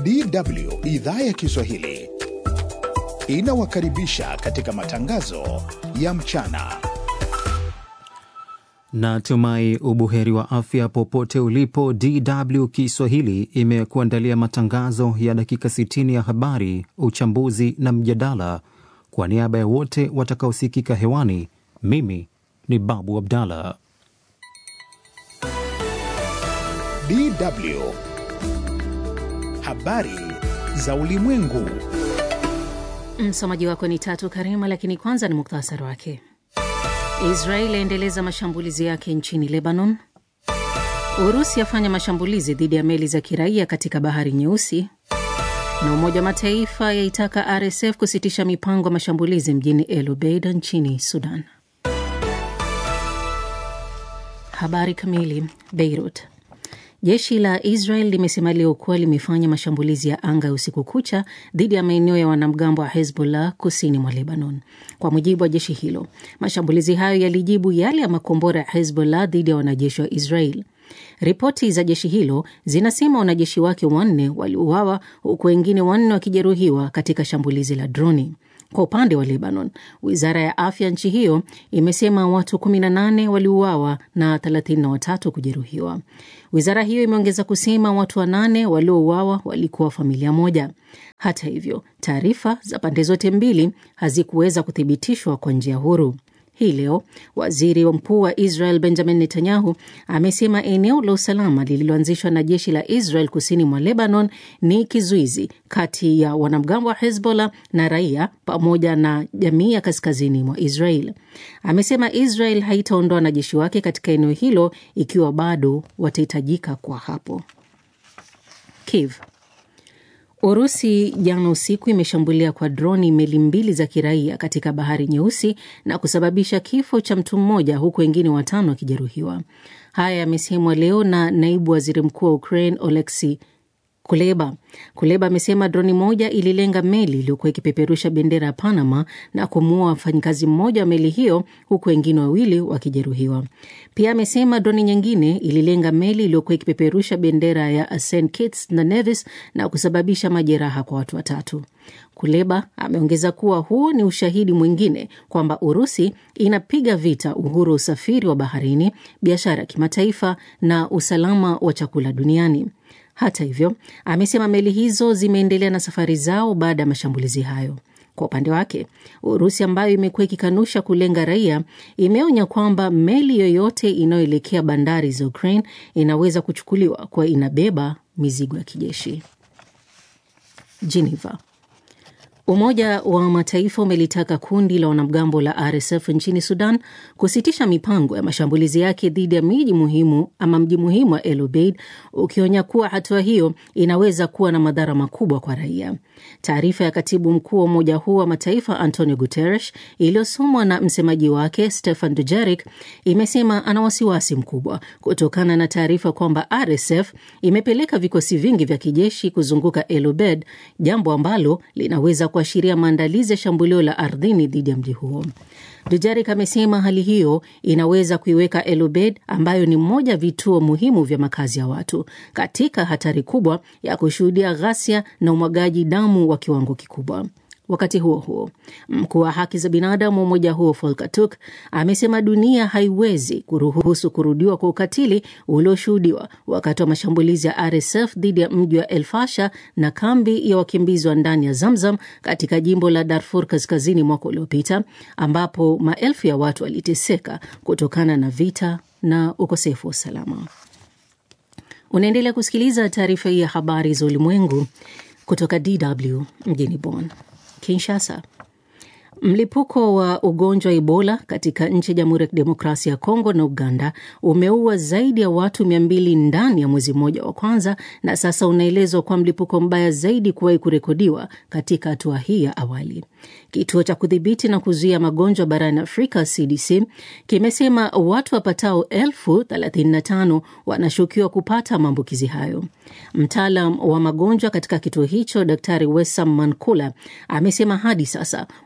DW idhaa ya Kiswahili inawakaribisha katika matangazo ya mchana. Natumai ubuheri wa afya popote ulipo. DW Kiswahili imekuandalia matangazo ya dakika 60 ya habari, uchambuzi na mjadala. Kwa niaba ya wote watakaosikika hewani, mimi ni Babu Abdalla. DW habari za ulimwengu. Msomaji wako ni Tatu Karima, lakini kwanza ni muktasari wake. Israel yaendeleza mashambulizi yake nchini Lebanon. Urusi yafanya mashambulizi dhidi ya meli za kiraia katika Bahari Nyeusi. Na Umoja wa Mataifa yaitaka RSF kusitisha mipango ya mashambulizi mjini El Obeid nchini Sudan. Habari kamili. Beirut. Jeshi la Israel limesema leo kuwa limefanya mashambulizi ya anga usiku kucha dhidi ya maeneo ya wanamgambo wa Hezbollah kusini mwa Lebanon. Kwa mujibu wa jeshi hilo, mashambulizi hayo yalijibu yale ya makombora ya Hezbollah dhidi ya wanajeshi wa Israel. Ripoti za jeshi hilo zinasema wanajeshi wake 4 waliuawa huku wengine 4 wakijeruhiwa katika shambulizi la droni. Kwa upande wa Lebanon, wizara ya afya nchi hiyo imesema watu 18 waliuawa na 33 kujeruhiwa. Wizara hiyo imeongeza kusema watu 8 waliouawa walikuwa familia moja. Hata hivyo, taarifa za pande zote mbili hazikuweza kuthibitishwa kwa njia huru. Hii leo, waziri mkuu wa Israel Benjamin Netanyahu amesema eneo la usalama lililoanzishwa na jeshi la Israel kusini mwa Lebanon ni kizuizi kati ya wanamgambo wa Hezbollah na raia pamoja na jamii ya kaskazini mwa Israel. Amesema Israel haitaondoa wanajeshi wake katika eneo hilo ikiwa bado watahitajika kwa hapo. Kiev. Urusi jana usiku imeshambulia kwa droni meli 2 za kiraia katika Bahari Nyeusi na kusababisha kifo cha mtu mmoja huku wengine 5 wakijeruhiwa. Haya yamesemwa leo na naibu waziri mkuu wa Ukraine Oleksiy Kuleba. Kuleba amesema droni moja ililenga meli iliyokuwa ikipeperusha bendera ya Panama na kumuua wafanyikazi mmoja wa meli hiyo huku wengine 2 wakijeruhiwa. Pia amesema droni nyingine ililenga meli iliyokuwa ikipeperusha bendera ya St. Kitts na Nevis na kusababisha majeraha kwa watu 3. Kuleba ameongeza kuwa huu ni ushahidi mwingine kwamba Urusi inapiga vita uhuru wa usafiri wa baharini, biashara ya kimataifa na usalama wa chakula duniani. Hata hivyo, amesema meli hizo zimeendelea na safari zao baada ya mashambulizi hayo. Kwa upande wake, Urusi ambayo imekuwa ikikanusha kulenga raia, imeonya kwamba meli yoyote inayoelekea bandari za Ukraine inaweza kuchukuliwa kwa inabeba mizigo ya kijeshi. Geneva. Umoja wa Mataifa umelitaka kundi la wanamgambo la RSF nchini Sudan kusitisha mipango ya mashambulizi yake dhidi ya mji muhimu wa El Obeid, ukionya kuwa hatua hiyo inaweza kuwa na madhara makubwa kwa raia. Taarifa ya katibu mkuu wa Umoja huo wa Mataifa Antonio Guterres iliyosomwa na msemaji wake Stefan Dujarric imesema ana wasiwasi mkubwa kutokana na taarifa kwamba RSF imepeleka vikosi vingi vya kijeshi kuzunguka El Obeid, jambo ambalo linaweza kuashiria maandalizi ya shambulio la ardhini dhidi ya mji huo. Dujarric amesema hali hiyo inaweza kuiweka El Obeid, ambayo ni mmoja vituo muhimu vya makazi ya watu, katika hatari kubwa ya kushuhudia ghasia na umwagaji damu wa kiwango kikubwa. Wakati huo huo, mkuu wa haki za binadamu wa umoja huo Volker Turk amesema dunia haiwezi kuruhusu kurudiwa kwa ukatili ulioshuhudiwa wakati wa mashambulizi ya RSF dhidi ya mji wa El Fasher na kambi ya wakimbizi wa ndani ya Zamzam katika jimbo la Darfur kaskazini mwaka uliopita, ambapo maelfu ya watu waliteseka kutokana na vita na ukosefu wa usalama. Unaendelea kusikiliza taarifa hii ya habari za ulimwengu kutoka DW mjini Bonn. Kinshasa. Mlipuko wa ugonjwa Ebola katika nchi ya Jamhuri ya Kidemokrasia ya Kongo na Uganda umeua zaidi ya watu 200 ndani ya mwezi mmoja wa kwanza, na sasa unaelezwa kwa mlipuko mbaya zaidi kuwahi kurekodiwa katika hatua hii ya awali. Kituo cha kudhibiti na kuzuia magonjwa barani Afrika CDC kimesema watu wapatao 35,000 wanashukiwa kupata maambukizi hayo. Mtaalam wa magonjwa katika kituo hicho Daktari Wessam Mankula amesema hadi sasa watu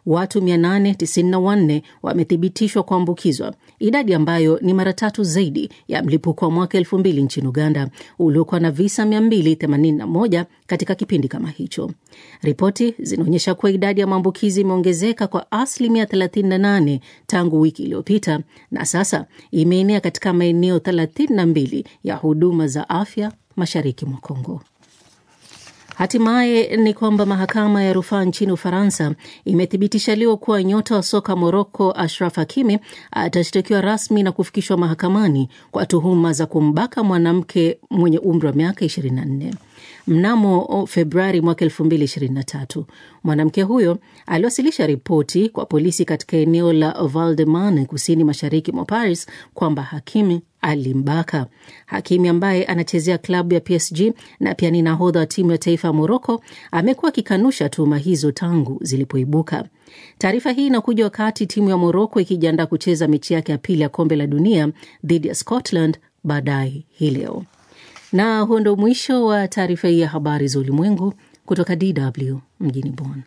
894 wamethibitishwa kuambukizwa, idadi ambayo ni mara 3 zaidi ya mlipuko wa mwaka 2000 nchini Uganda uliokuwa na visa 281 katika kipindi kama hicho. Ripoti zinaonyesha kuwa idadi ya maambukizi imeongezeka kwa 38% tangu wiki iliyopita na sasa imeenea katika maeneo 32 ya huduma za afya mashariki mwa Kongo. Hatimaye ni kwamba mahakama ya rufaa nchini Ufaransa imethibitisha leo kuwa nyota wa soka Morocco Achraf Hakimi atashtakiwa rasmi na kufikishwa mahakamani kwa tuhuma za kumbaka mwanamke mwenye umri wa miaka 24. Mnamo Februari mwaka 2023, mwanamke huyo aliwasilisha ripoti kwa polisi katika eneo la Val-de-Marne kusini mashariki mwa Paris kwamba Hakimi alimbaka. Hakimi ambaye anachezea klabu ya PSG na pia ni nahodha wa timu ya taifa ya Morocco amekuwa akikanusha tuhuma hizo tangu zilipoibuka. Taarifa hii inakuja wakati timu ya Morocco ikijiandaa kucheza mechi yake ya pili ya kombe la dunia dhidi ya Scotland baadaye hii leo. Na huo ndio mwisho wa taarifa hii ya habari za ulimwengu kutoka DW mjini Bonn.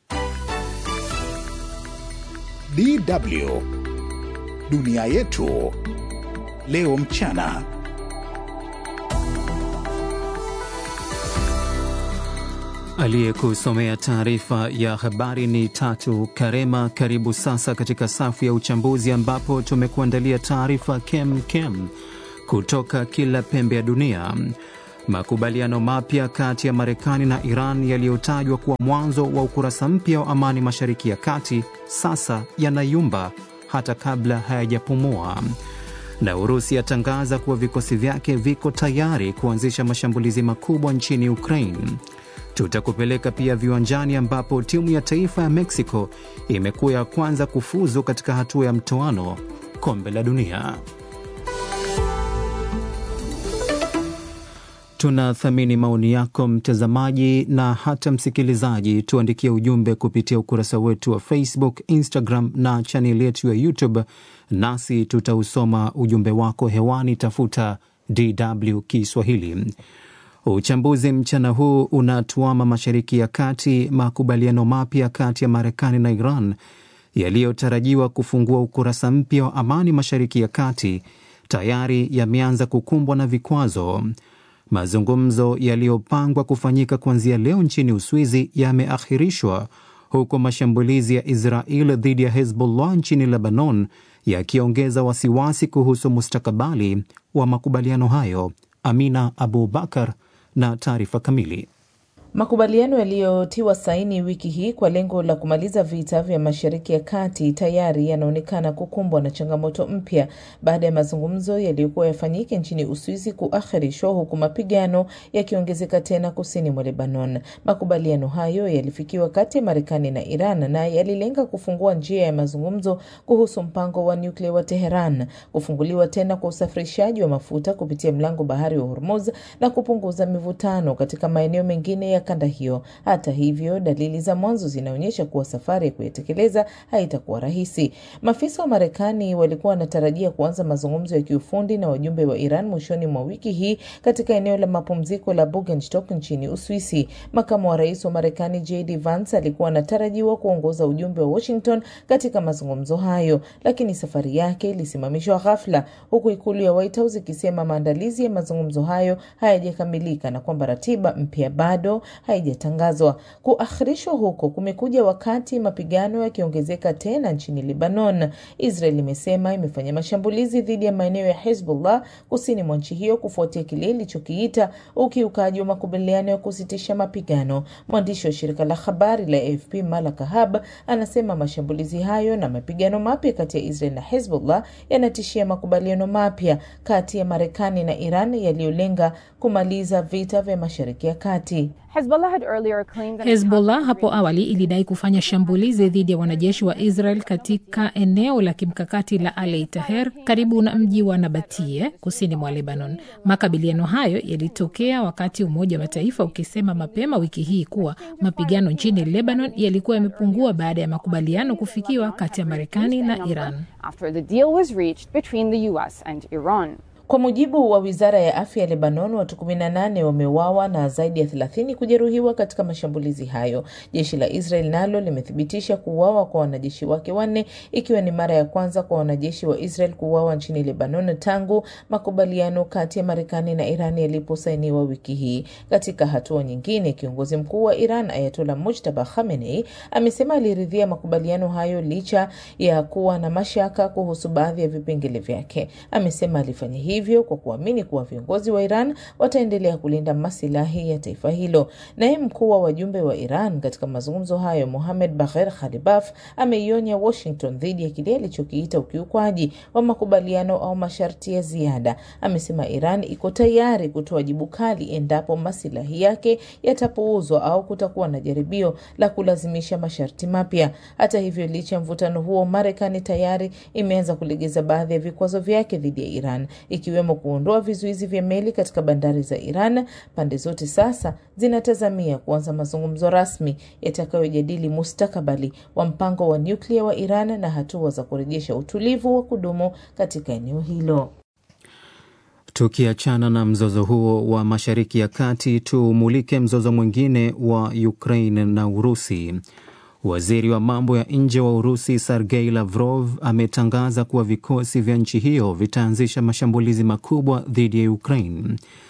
DW Dunia Yetu leo mchana. Aliyekusomea taarifa ya habari ni Tatu Karema. Karibu sasa katika safu ya uchambuzi ambapo tumekuandalia taarifa kem kutoka kila pembe ya dunia. Makubaliano mapya kati ya Marekani na Iran yaliyotajwa kuwa mwanzo wa ukurasa mpya wa amani Mashariki ya Kati sasa yanayumba hata kabla hayajapumua. Na Urusi yatangaza kuwa vikosi vyake viko tayari kuanzisha mashambulizi makubwa nchini Ukraine. Tutakupeleka pia viwanjani ambapo timu ya taifa ya Mexico imekuwa ya kwanza kufuzu katika hatua ya mtoano kombe la dunia. Tunathamini maoni yako mtazamaji na hata msikilizaji. Tuandikie ujumbe kupitia ukurasa wetu wa Facebook, Instagram na channel yetu ya YouTube, nasi tutausoma ujumbe wako hewani. Tafuta DW Kiswahili. Uchambuzi mchana huu unatuama Mashariki ya Kati. Makubaliano mapya kati ya Marekani na Iran yaliyotarajiwa kufungua ukurasa mpya wa amani Mashariki ya Kati tayari yameanza kukumbwa na vikwazo. Mazungumzo yaliyopangwa kufanyika kuanzia leo nchini Uswizi yameakhirishwa huku mashambulizi ya Israel dhidi ya Hezbollah nchini Lebanon yakiongeza wasiwasi kuhusu mustakabali wa makubaliano hayo. Amina Abubakar na taarifa kamili. Makubaliano yaliyotiwa saini wiki hii kwa lengo la kumaliza vita vya Mashariki ya Kati tayari yanaonekana kukumbwa na changamoto mpya baada ya mazungumzo yaliyokuwa yafanyike nchini Uswizi kuakhirishwa huku mapigano yakiongezeka tena kusini mwa Lebanon. Makubaliano hayo yalifikiwa kati ya Marekani na Iran na yalilenga kufungua njia ya mazungumzo kuhusu mpango wa nyuklia wa Tehran, kufunguliwa tena kwa usafirishaji wa mafuta kupitia mlango bahari wa Hormuz na kupunguza mivutano katika maeneo mengine ya kanda hiyo. Hata hivyo, dalili za mwanzo zinaonyesha kuwa safari ya kuyatekeleza haitakuwa rahisi. Maafisa wa Marekani walikuwa wanatarajia kuanza mazungumzo ya kiufundi na wajumbe wa Iran mwishoni mwa wiki hii katika eneo la mapumziko la Bürgenstock nchini Uswisi. Makamu wa rais wa Marekani JD Vance alikuwa anatarajiwa kuongoza ujumbe wa Washington katika mazungumzo hayo, lakini safari yake ilisimamishwa ghafla huku ikulu ya White House ikisema maandalizi ya mazungumzo hayo hayajakamilika na kwamba ratiba mpya bado haijatangazwa. Kuakhirishwa huko kumekuja wakati mapigano yakiongezeka tena nchini Lebanon. Israel imesema imefanya mashambulizi dhidi ya maeneo ya Hezbollah kusini mwa nchi hiyo kufuatia kile ilichokiita ukiukaji wa makubaliano ya kusitisha mapigano. Mwandishi wa shirika la habari la AFP Malak Hab anasema mashambulizi hayo na mapigano mapya kati ya Israel na Hezbollah yanatishia makubaliano mapya kati ya Marekani na Iran yaliyolenga kumaliza vita vya Mashariki ya Kati. Hezbollah hapo awali ilidai kufanya shambulizi dhidi ya wanajeshi wa Israel katika eneo la kimkakati la Alei Taher karibu na mji wa Nabatie kusini mwa Lebanon. Makabiliano hayo yalitokea wakati Umoja wa Mataifa ukisema mapema wiki hii kuwa mapigano nchini Lebanon yalikuwa yamepungua baada ya makubaliano kufikiwa kati ya Marekani na Iran. Kwa mujibu wa Wizara ya Afya ya Lebanon, watu 18 wameuawa na zaidi ya 30 kujeruhiwa katika mashambulizi hayo. Jeshi la Israel nalo limethibitisha kuuawa kwa wanajeshi wake 4, ikiwa ni mara ya kwanza kwa wanajeshi wa Israel kuuawa nchini Lebanon tangu makubaliano kati ya Marekani na Iran yaliposainiwa wiki hii. Katika hatua nyingine, kiongozi mkuu wa Iran Ayatollah Mujtaba Khamenei amesema aliridhia makubaliano hayo licha ya kuwa na mashaka kuhusu baadhi ya vipengele vyake. Amesema alifanya hivyo kwa kuamini kuwa viongozi wa Iran wataendelea kulinda maslahi ya taifa hilo. Naye mkuu wa wajumbe wa Iran katika mazungumzo hayo, Mohamed Bagher Khalibaf, ameionya Washington dhidi ya kile alichokiita ukiukwaji wa makubaliano au masharti ya ziada. Amesema Iran iko tayari kutoa jibu kali endapo maslahi yake yatapuuzwa au kutakuwa na jaribio la kulazimisha masharti mapya. Hata hivyo, licha mvutano huo, Marekani tayari imeanza kulegeza baadhi ya vikwazo vyake dhidi ya Iran, ikiwemo kuondoa vizuizi vya meli katika bandari za Iran. Pande zote sasa zinatazamia kuanza mazungumzo rasmi yatakayojadili mustakabali wa mpango wa nyuklia wa Iran na hatua za kurejesha utulivu wa kudumu katika eneo hilo. Tukiachana na mzozo huo wa Mashariki ya Kati, tumulike mzozo mwingine wa Ukraine na Urusi. Waziri wa mambo ya nje wa Urusi Sergei Lavrov ametangaza kuwa vikosi vya nchi hiyo vitaanzisha mashambulizi makubwa dhidi ya Ukraine.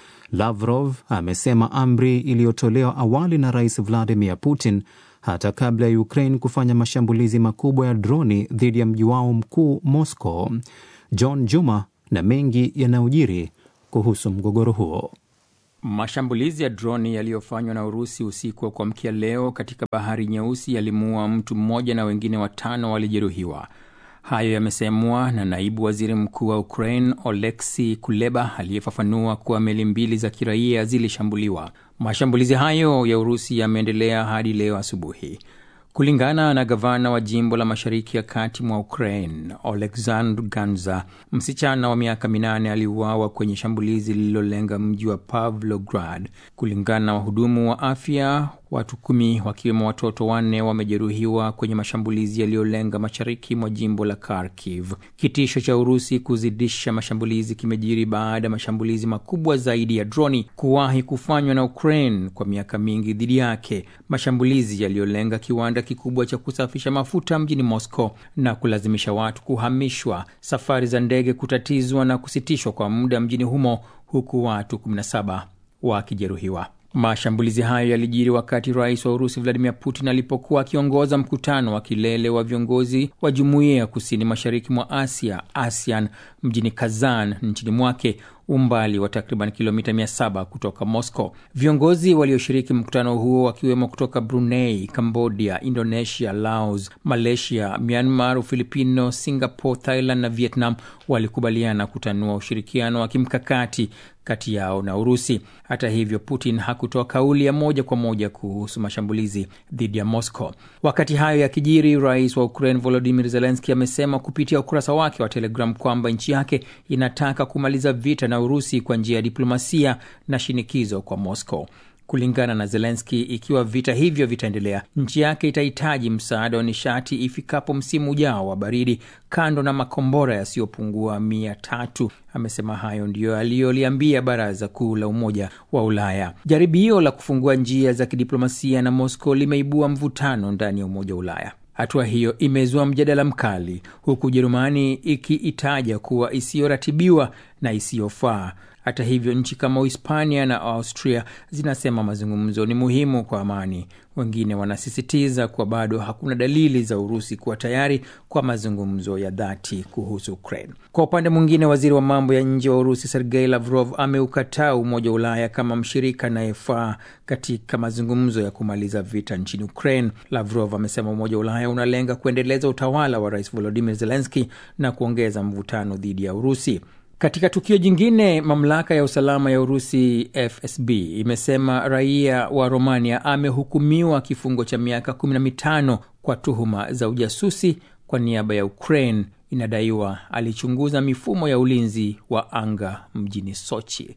Lavrov amesema amri iliyotolewa awali na Rais Vladimir Putin hata kabla ya Ukraine kufanya mashambulizi makubwa ya droni dhidi ya mji wao mkuu Moscow. John Juma na mengi yanayojiri kuhusu mgogoro huo. Mashambulizi ya droni yaliyofanywa na Urusi usiku wa kuamkia leo katika Bahari Nyeusi yalimuua mtu mmoja na wengine 5 walijeruhiwa. Hayo yamesemwa na naibu waziri mkuu wa Ukraine Oleksiy Kuleba, aliyefafanua kuwa meli 2 za kiraia zilishambuliwa. Mashambulizi hayo ya Urusi yameendelea hadi leo asubuhi. Kulingana na gavana wa jimbo la Mashariki ya Kati mwa Ukraine, Oleksandr Ganza, msichana wa miaka 8 aliuawa kwenye shambulizi lililolenga mji wa Pavlograd. Kulingana na wahudumu wa afya, watu 10 wakiwemo watoto 4 wamejeruhiwa kwenye mashambulizi yaliyolenga mashariki mwa jimbo la Kharkiv. Kitisho cha Urusi kuzidisha mashambulizi kimejiri baada ya mashambulizi makubwa zaidi ya droni kuwahi kufanywa na Ukraine kwa miaka mingi dhidi yake. Mashambulizi yaliyolenga kiwanda kikubwa cha kusafisha mafuta mjini Moscow na kulazimisha watu kuhamishwa, safari za ndege kutatizwa na kusitishwa kwa muda mjini humo, huku watu 17 wakijeruhiwa. Mashambulizi hayo yalijiri wakati rais wa Urusi Vladimir Putin alipokuwa akiongoza mkutano wa kilele wa viongozi wa Jumuiya ya Kusini Mashariki mwa Asia, ASEAN, mjini Kazan nchini mwake, umbali wa takriban kilomita 700 kutoka Moscow. Viongozi walioshiriki mkutano huo wakiwemo kutoka Brunei, Cambodia, Indonesia, Laos, Malaysia, Myanmar, Ufilipino, Singapore, Thailand na Vietnam walikubaliana kutanua ushirikiano wa kimkakati kati yao na Urusi. Hata hivyo, Putin hakutoa kauli ya moja kwa moja kuhusu mashambulizi dhidi ya Moscow. Wakati hayo yakijiri, rais wa Ukraine Volodymyr Zelensky amesema kupitia ukurasa wake wa Telegram kwamba nchi yake inataka kumaliza vita na Urusi kwa njia ya diplomasia na shinikizo kwa Moscow. Kulingana na Zelensky, ikiwa vita hivyo vitaendelea, nchi yake itahitaji msaada wa nishati ifikapo msimu ujao wa baridi, kando na makombora yasiyopungua 300. Amesema hayo ndiyo aliyoliambia Baraza Kuu la Umoja wa Ulaya. Jaribio la kufungua njia za kidiplomasia na Moscow limeibua mvutano ndani ya Umoja wa Ulaya. Hatua hiyo imezua mjadala mkali, huku Ujerumani ikiitaja kuwa isiyoratibiwa na isiyofaa. Hata hivyo, nchi kama Uhispania na Austria zinasema mazungumzo ni muhimu kwa amani. Wengine wanasisitiza kuwa bado hakuna dalili za Urusi kuwa tayari kwa mazungumzo ya dhati kuhusu Ukraine. Kwa upande mwingine, waziri wa mambo ya nje wa Urusi Sergei Lavrov ameukataa Umoja wa Ulaya kama mshirika anayefaa katika mazungumzo ya kumaliza vita nchini Ukraine. Lavrov amesema Umoja wa Ulaya unalenga kuendeleza utawala wa Rais Volodymyr Zelensky na kuongeza mvutano dhidi ya Urusi. Katika tukio jingine, mamlaka ya usalama ya Urusi FSB imesema raia wa Romania amehukumiwa kifungo cha miaka 15 kwa tuhuma za ujasusi kwa niaba ya Ukraine. Inadaiwa alichunguza mifumo ya ulinzi wa anga mjini Sochi.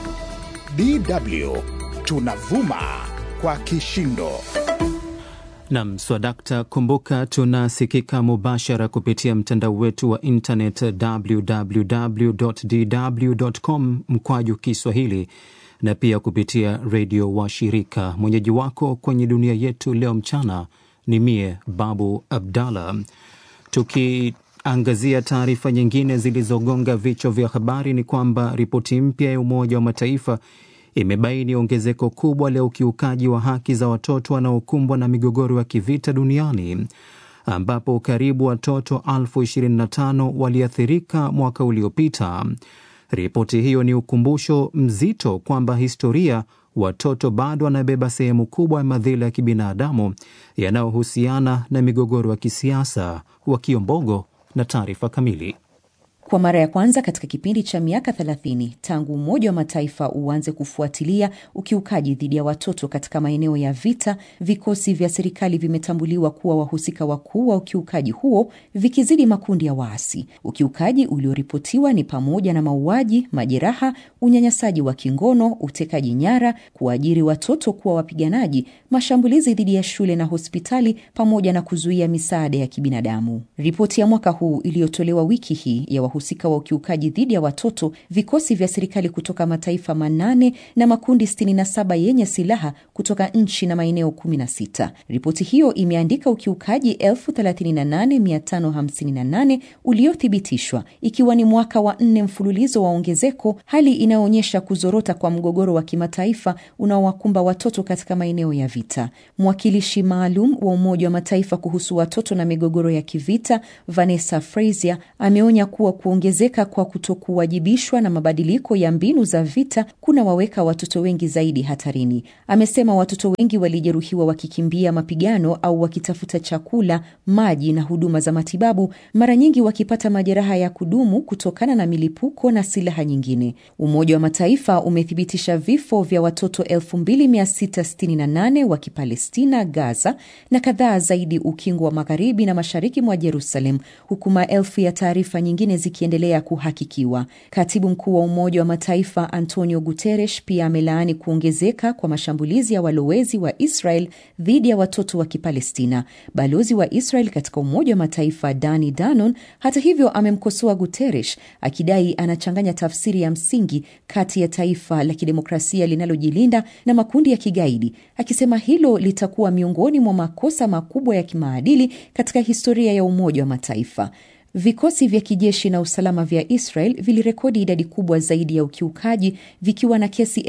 DW tunavuma kwa kishindo. Nam Swadakta, kumbuka tunasikika mubashara kupitia mtandao wetu wa internet www.dw.com/Kiswahili na pia kupitia redio wa shirika. Mwenyeji wako kwenye dunia yetu leo mchana ni mie Babu Abdallah. Tukiangazia taarifa nyingine zilizogonga vichwa vya habari ni kwamba ripoti mpya ya Umoja wa Mataifa imebaini ongezeko kubwa la ukiukaji wa haki za watoto wanaokumbwa na migogoro ya kivita duniani, ambapo karibu watoto 25,000 waliathirika mwaka uliopita. Ripoti hiyo ni ukumbusho mzito kwamba historia, watoto bado wanabeba sehemu kubwa ya madhila ya kibinadamu yanayohusiana na migogoro ya kisiasa. Wakiombogo na taarifa kamili. Kwa mara ya kwanza katika kipindi cha miaka 30 tangu Umoja wa Mataifa uanze kufuatilia ukiukaji dhidi ya watoto katika maeneo ya vita, vikosi vya serikali vimetambuliwa kuwa wahusika wakuu wa ukiukaji huo, vikizidi makundi ya waasi. Ukiukaji ulioripotiwa ni pamoja na mauaji, majeraha, unyanyasaji wa kingono, utekaji nyara, kuajiri watoto kuwa wapiganaji, mashambulizi dhidi ya shule na hospitali, pamoja na kuzuia misaada ya kibinadamu. Ripoti ya mwaka huu iliyotolewa wiki hii ya wahusika wa ukiukaji dhidi ya watoto, vikosi vya serikali kutoka mataifa 8 na makundi 67 yenye silaha kutoka nchi na maeneo 16. Ripoti hiyo imeandika ukiukaji 38,558 uliothibitishwa, ikiwa ni mwaka wa 4 mfululizo wa ongezeko, hali inayoonyesha kuzorota kwa mgogoro wa kimataifa unaowakumba watoto katika maeneo ya vita. Mwakilishi maalum wa Umoja wa Mataifa kuhusu watoto na migogoro ya kivita, Vanessa Frazier, ameonya kuwa kuongezeka kwa kutokuwajibishwa na mabadiliko ya mbinu za vita kuna waweka watoto wengi zaidi hatarini. Amesema watoto wengi walijeruhiwa wakikimbia mapigano au wakitafuta chakula, maji na huduma za matibabu, mara nyingi wakipata majeraha ya kudumu kutokana na milipuko na silaha nyingine. Umoja wa Mataifa umethibitisha vifo vya watoto 2668 wa Kipalestina Gaza na kadhaa zaidi ukingo wa magharibi na mashariki mwa Jerusalem, huku maelfu ya taarifa nyingine zikiendelea kuhakikiwa. Katibu mkuu wa Umoja wa Mataifa Antonio Guterres pia amelaani kuongezeka kwa mashambulizi ya walowezi wa Israel dhidi ya watoto wa Kipalestina. Balozi wa Israel katika Umoja wa Mataifa Dani Danon, hata hivyo, amemkosoa Guterres akidai anachanganya tafsiri ya msingi kati ya taifa la kidemokrasia linalojilinda na makundi ya kigaidi, akisema hilo litakuwa miongoni mwa makosa makubwa ya kimaadili katika historia ya Umoja wa Mataifa. Vikosi vya kijeshi na usalama vya Israel vilirekodi idadi kubwa zaidi ya ukiukaji, vikiwa na kesi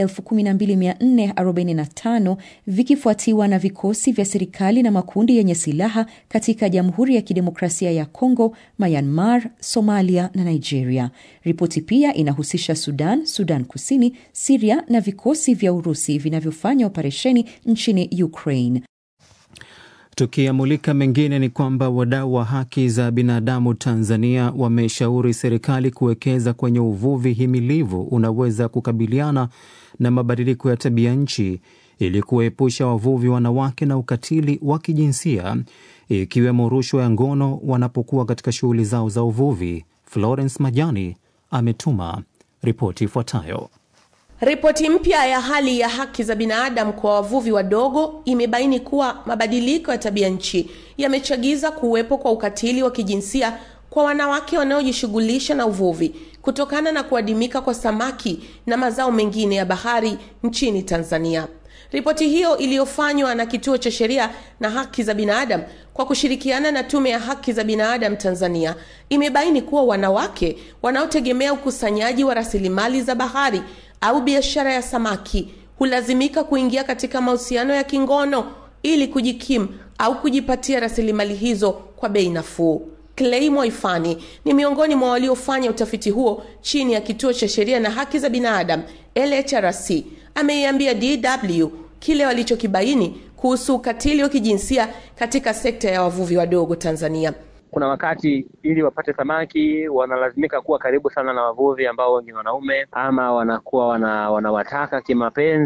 12,445, vikifuatiwa na vikosi vya serikali na makundi yenye silaha katika Jamhuri ya Kidemokrasia ya Kongo, Myanmar, Somalia na Nigeria. Ripoti pia inahusisha Sudan, Sudan Kusini, Syria na vikosi vya Urusi vinavyofanya operesheni nchini Ukraine. Tukiamulika mengine ni kwamba wadau wa haki za binadamu Tanzania wameshauri serikali kuwekeza kwenye uvuvi himilivu unaweza kukabiliana na mabadiliko ya tabia nchi ili kuepusha wavuvi wanawake na ukatili wa kijinsia, ikiwemo rushwa ya ngono wanapokuwa katika shughuli zao za uvuvi. Florence Majani ametuma ripoti ifuatayo. Ripoti mpya ya hali ya haki za binadamu kwa wavuvi wadogo imebaini kuwa mabadiliko ya tabia nchi yamechagiza kuwepo kwa ukatili wa kijinsia kwa wanawake wanaojishughulisha na uvuvi kutokana na kuadimika kwa samaki na mazao mengine ya bahari nchini Tanzania. Ripoti hiyo iliyofanywa na Kituo cha Sheria na Haki za Binadamu kwa kushirikiana na Tume ya Haki za Binadamu Tanzania imebaini kuwa wanawake wanaotegemea ukusanyaji wa rasilimali za bahari au biashara ya samaki hulazimika kuingia katika mahusiano ya kingono ili kujikimu au kujipatia rasilimali hizo kwa bei nafuu. Clay Moifani ni miongoni mwa waliofanya utafiti huo chini ya Kituo cha Sheria na Haki za Binadamu LHRC. Ameiambia DW kile walichokibaini kuhusu ukatili wa kijinsia katika sekta ya wavuvi wadogo Tanzania. Kuna wakati ili wapate samaki wanalazimika kuwa karibu sana na wavuvi ambao wengi wanaume ama wanakuwa wanawataka kimapenzi,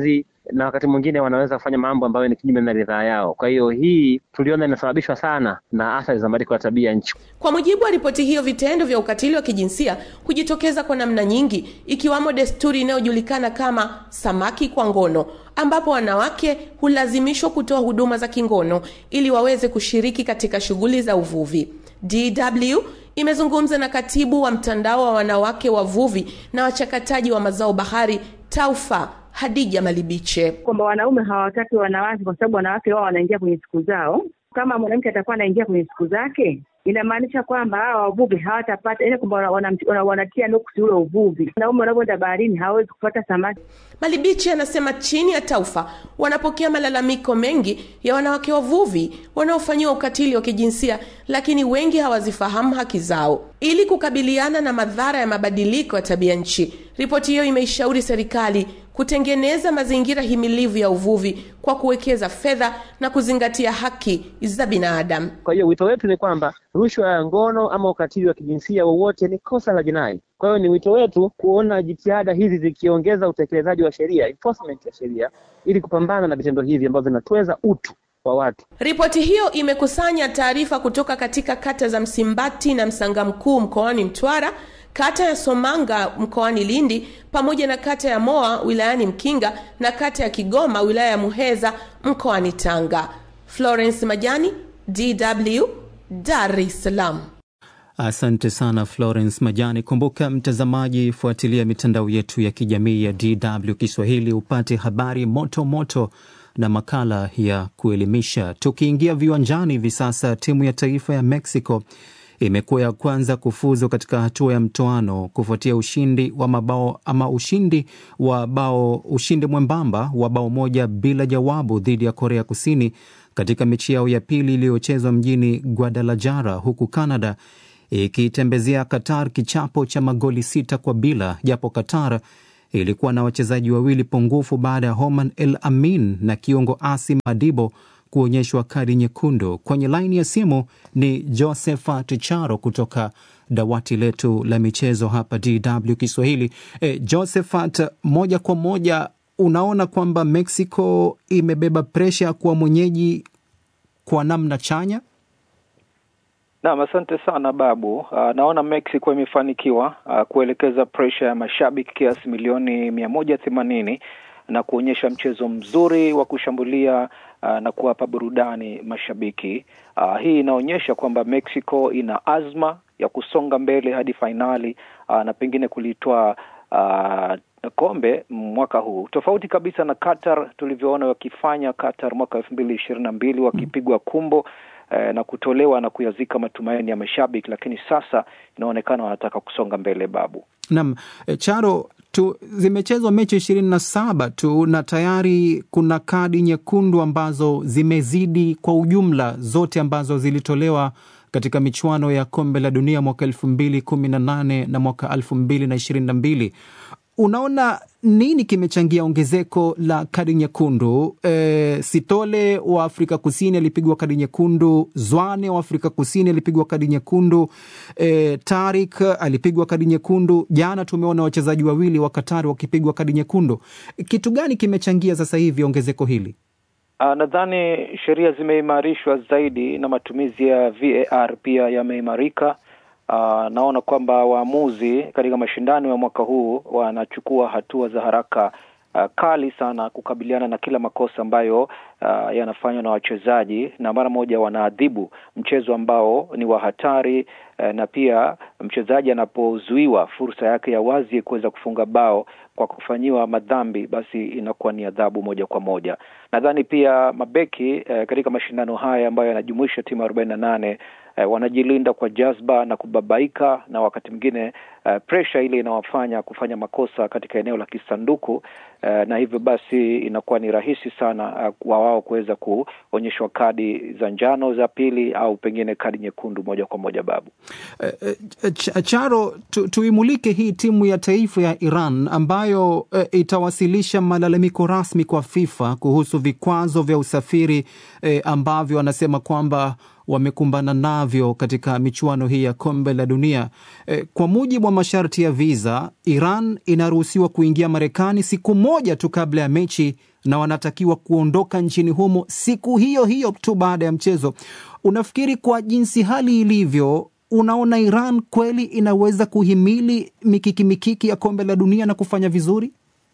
na wakati mwingine wanaweza kufanya mambo ambayo ni kinyume na ridhaa yao. Kwa hiyo hii tuliona inasababishwa sana na athari za mabadiliko ya tabia nchi. Kwa mujibu wa ripoti hiyo, vitendo vya ukatili wa kijinsia hujitokeza kwa namna nyingi, ikiwamo desturi inayojulikana kama samaki kwa ngono, ambapo wanawake hulazimishwa kutoa huduma za kingono ili waweze kushiriki katika shughuli za uvuvi. DW imezungumza na katibu wa mtandao wa wanawake wavuvi na wachakataji wa mazao bahari Taufa Hadija Malibiche, kwamba wanaume hawataki wanawake kwa sababu wanawake wao wanaingia kwenye siku zao. Kama mwanamke atakuwa anaingia kwenye siku zake, inamaanisha kwamba hao wavuvi hawatapata, ile kwamba wanatia nuksi ule uvuvi. Wanaume wanapoenda baharini hawezi kupata samaki. Malibichi anasema chini ya Taufa wanapokea malalamiko mengi ya wanawake wavuvi wanaofanyiwa ukatili wa kijinsia, lakini wengi hawazifahamu haki zao. Ili kukabiliana na madhara ya mabadiliko ya tabia nchi, ripoti hiyo imeishauri serikali kutengeneza mazingira himilivu ya uvuvi kwa kuwekeza fedha na kuzingatia haki za binadamu. Kwa hiyo wito wetu ni kwamba rushwa ya ngono ama ukatili wa kijinsia wowote ni kosa la jinai. Kwa hiyo ni wito wetu kuona jitihada hizi zikiongeza utekelezaji wa sheria, enforcement ya sheria, ili kupambana na vitendo hivi ambavyo vinatweza utu wa watu. Ripoti hiyo imekusanya taarifa kutoka katika kata za Msimbati na Msanga Mkuu mkoani Mtwara, kata ya Somanga mkoani Lindi, pamoja na kata ya Moa wilayani Mkinga na kata ya Kigoma wilaya ya Muheza mkoani Tanga. Florence Majani, DW, Dar es Salaam. Asante sana Florence Majani. Kumbuka mtazamaji, fuatilia mitandao yetu ya kijamii ya DW Kiswahili upate habari moto moto na makala ya kuelimisha. Tukiingia viwanjani hivi sasa, timu ya taifa ya Mexico imekuwa ya kwanza kufuzu katika hatua ya mtoano kufuatia ushindi mwembamba wa bao moja bila jawabu dhidi ya Korea Kusini katika mechi yao ya pili iliyochezwa mjini Guadalajara, huku Canada ikitembezea Qatar kichapo cha magoli 6-0, japo Qatar ilikuwa na wachezaji wawili pungufu baada ya Homan El Amin na kiungo Asim Adibo kuonyeshwa kadi nyekundu. Kwenye laini ya simu ni Josephat Charo kutoka dawati letu la michezo hapa DW Kiswahili. Josephat, moja kwa moja, unaona kwamba Mexico imebeba presha kwa mwenyeji kwa namna chanya? Naam, asante sana Babu. Naona Mexico imefanikiwa kuelekeza pressure ya mashabiki kiasi milioni 180 na kuonyesha mchezo mzuri wa kushambulia na kuwapa burudani mashabiki. Hii inaonyesha kwamba Mexico ina azma ya kusonga mbele hadi finali na pengine kulitoa kombe mwaka huu. Tofauti kabisa na Qatar tulivyoona wakifanya Qatar mwaka 2022 wakipigwa kumbo na kutolewa na kuyazika matumaini ya mashabiki, lakini sasa inaonekana wanataka kusonga mbele Babu. Naam, Charo, zimechezwa mechi 27 tu na tayari kuna kadi nyekundu ambazo zimezidi kwa ujumla zote ambazo zilitolewa katika michuano ya kombe la dunia mwaka 2018 na mwaka 2022. Unaona nini kimechangia ongezeko la kadi nyekundu? Sitole wa Afrika Kusini alipigwa kadi nyekundu, Zwane wa Afrika Kusini alipigwa kadi nyekundu, Tarik alipigwa kadi nyekundu. Jana tumeona wachezaji wawili wa Qatar wakipigwa kadi nyekundu. Kitu gani kimechangia sasa hivi ongezeko hili? Nadhani sheria zimeimarishwa zaidi na matumizi ya VAR pia yameimarika. Naona kwamba waamuzi katika mashindano ya mwaka huu wanachukua hatua za haraka kali sana kukabiliana na kila makosa ambayo yanafanywa na wachezaji, na mara moja wanaadhibu mchezo ambao ni wa hatari, na pia mchezaji anapozuiwa fursa yake ya wazi kuweza kufunga bao kwa kufanyiwa madhambi, basi inakuwa ni adhabu moja kwa moja. Nadhani pia mabeki katika mashindano haya ambayo yanajumuisha timu 48 wanajilinda kwa jazba na kubabaika, na wakati mwingine pressure ile inawafanya kufanya makosa katika eneo la kisanduku, na hivyo basi inakuwa ni rahisi sana kwa wao kuweza kuonyeshwa kadi za njano za pili au pengine kadi nyekundu moja kwa moja Babu. Charo, tuimulike hii timu ya taifa ya Iran ambayo itawasilisha malalamiko rasmi kwa FIFA kuhusu vikwazo vya usafiri ambavyo wanasema kwamba wamekumbana navyo katika michuano hii ya kombe la dunia. Kwa mujibu wa masharti ya visa, Iran inaruhusiwa kuingia Marekani siku moja tu kabla ya mechi na wanatakiwa kuondoka nchini humo siku hiyo hiyo tu baada ya mchezo. Unafikiri kwa jinsi hali ilivyo, unaona Iran kweli inaweza kuhimili mikiki ya kombe la dunia na kufanya vizuri?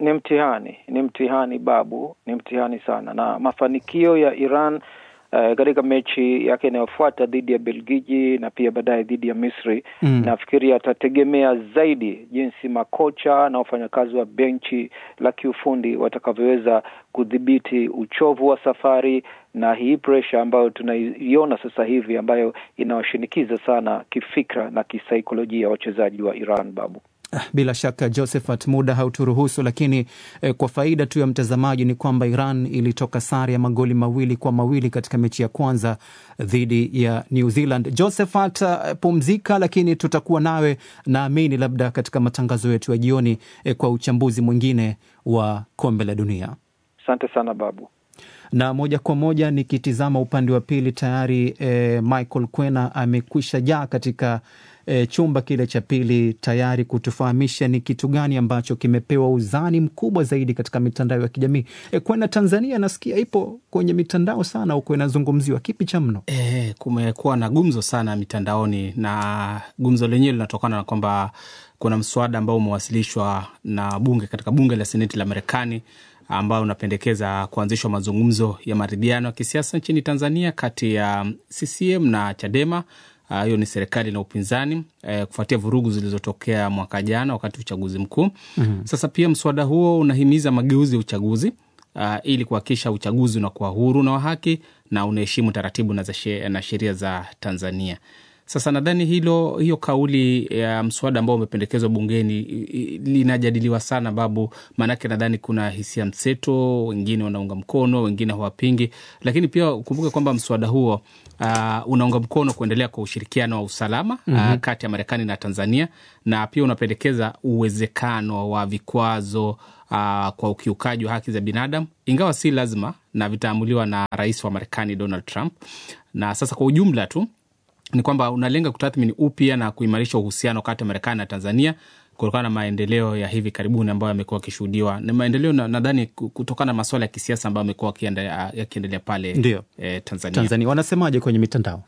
Ni mtihani Babu, ni mtihani sana, na mafanikio ya Iran katika mechi yake inayofuata dhidi ya Belgiji na pia baadaye dhidi ya Misri, nafikiri atategemea zaidi jinsi makocha na wafanyakazi wa benchi la kiufundi watakavyoweza kudhibiti uchovu wa safari na hii pressure ambayo tunaiona sasa hivi, ambayo inawashinikiza sana kifikra na kisaikolojia wachezaji wa Iran, Babu. Bila shaka Josephat, muda hauturuhusu, lakini kwa faida tu ya mtazamaji ni kwamba Iran ilitoka sare ya magoli 2-2 katika mechi ya kwanza dhidi ya New Zealand. Josephat, pumzika, lakini tutakuwa nawe naamini labda katika matangazo yetu ya jioni kwa uchambuzi mwingine wa kombe la dunia. Asante sana Babu. Na moja kwa moja nikitizama upande wa pili tayari Michael Kwena amekwisha jaa katika chumba kile cha pili tayari kutufahamisha ni kitu gani ambacho kimepewa uzani mkubwa zaidi katika mitandao ya kijamii. Kwena, Tanzania nasikia ipo kwenye mitandao sana huko, inazungumziwa kipi cha mno? Kumekuwa na gumzo sana mitandaoni, na gumzo lenyewe linatokana na kwamba kuna mswada ambao umewasilishwa na katika bunge la Seneti la Marekani ambao unapendekeza kuanzishwa mazungumzo ya maridhiano ya kisiasa nchini Tanzania kati ya CCM na Chadema. Hiyo ni serikali na upinzani kufuatia vurugu zilizotokea mwaka jana wakati uchaguzi mkuu. Sasa pia mswada huo unahimiza mageuzi ya uchaguzi ili kuhakikisha uchaguzi unakuwa huru na wa haki na unaheshimu taratibu na sheria za Tanzania. Sasa nadhani hiyo kauli ya mswada ambao umependekezwa bungeni linajadiliwa sana Babu, manake nadhani kuna hisia mseto, wengine wanaunga mkono, wengine hawapingi, lakini pia kumbuke kwamba mswada huo unaunga mkono kuendelea kwa ushirikiano wa usalama kati ya Marekani na Tanzania, na pia unapendekeza uwezekano wa vikwazo kwa ukiukaji wa haki za binadamu, ingawa si lazima, na vitaamuliwa na rais wa Marekani Donald Trump. Na sasa kwa ujumla tu ni kwamba unalenga kutathmini upya na kuimarisha uhusiano kati ya Marekani na Tanzania kutokana na maendeleo ya hivi karibuni ambayo yamekuwa yakishuhudiwa. Ni maendeleo nadhani kutokana na masuala ya kisiasa ambayo yamekuwa yakiendelea pale Tanzania. Wanasemaje kwenye mitandao?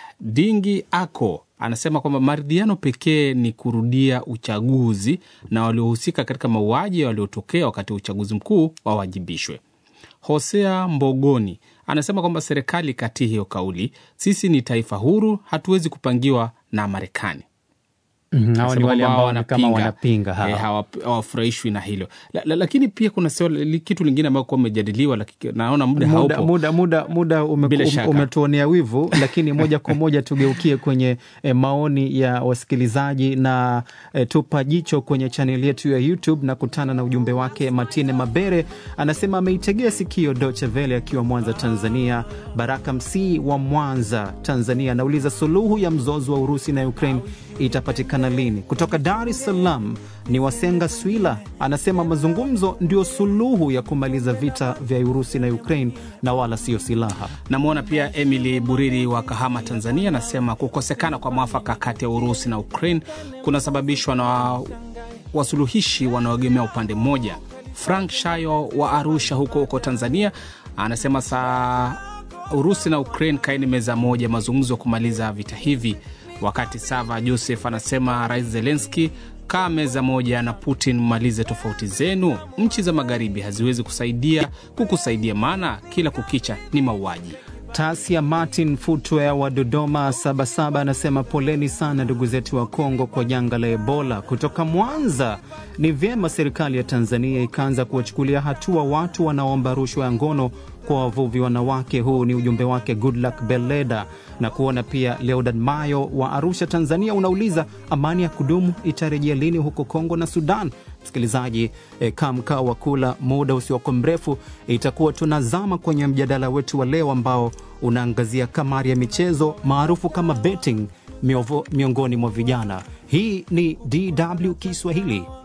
Dingi Ako anasema kwamba maridhiano pekee ni kurudia uchaguzi na waliohusika katika mauaji waliotokea wakati wa uchaguzi mkuu wawajibishwe. Hosea Mbogoni anasema kwamba serikali kati hiyo kauli, sisi ni taifa huru, hatuwezi kupangiwa na Marekani. Hao ni wale ambao kama wanapinga hawafurahishwi na hilo. Lakini pia kuna kitu lingine ambao kwa umejadiliwa, naona muda haupo. Muda umetuonea wivu, lakini moja kwa moja tugeukie kwenye maoni ya wasikilizaji na tupa jicho kwenye channel yetu ya YouTube na kutana na ujumbe wake. Matine Mabere anasema ameitegea sikio Deutsche Welle akiwa Mwanza, Tanzania. Baraka Msi wa Mwanza, Tanzania anauliza suluhu ya mzozo wa Urusi na Ukraine itapatikana lini? Kutoka Dar es Salaam ni Wasenga Swila anasema mazungumzo ndio suluhu ya kumaliza vita vya Urusi na Ukraine na wala sio silaha. Namuona pia Emily Buriri wa Kahama, Tanzania anasema kukosekana kwa mwafaka kati ya Urusi na Ukraine kunasababishwa na wasuluhishi wanaoegemea upande mmoja. Frank Shayo wa Arusha huko Tanzania anasema Urusi na Ukraine kaini meza moja mazungumzo kumaliza vita hivi. Wakati Sava Joseph anasema Rais Zelensky kaa meza moja na Putin, malize tofauti zenu. Nchi za magharibi haziwezi kukusaidia maana kila kukicha ni mauaji. Tasia Martin Footwear wa Dodoma 77 anasema poleni sana ndugu zetu wa Kongo kwa janga la Ebola. Kutoka Mwanza ni vyema serikali ya Tanzania ikaanza kuwachukulia hatua watu wanaomba rushwa ya ngono kwa wavuvi wanawake. Huu ni ujumbe wake Goodluck Beleda. Na kuona pia Leodan Mayo wa Arusha, Tanzania unauliza amani ya kudumu itarejea lini huko Kongo na Sudan? Msikilizaji, kamka wa kula muda usiokuwa mrefu itakuwa tunazama kwenye mjadala wetu wa leo ambao unaangazia kamari ya michezo maarufu kama betting miongoni mwa vijana. Hii ni DW Kiswahili.